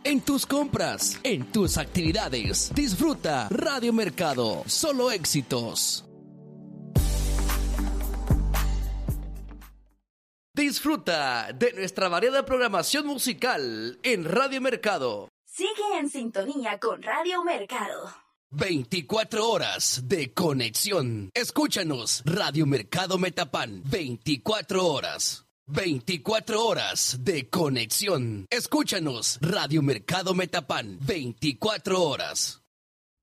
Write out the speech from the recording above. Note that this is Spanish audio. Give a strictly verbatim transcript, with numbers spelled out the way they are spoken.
en tus compras, en tus actividades. Disfruta Radio Mercado, solo éxitos. Disfruta de nuestra variada programación musical en Radio Mercado. Sigue en sintonía con Radio Mercado. veinticuatro horas de conexión. Escúchanos, Radio Mercado Metapán, veinticuatro horas. veinticuatro horas de conexión. Escúchanos, Radio Mercado Metapán, veinticuatro horas.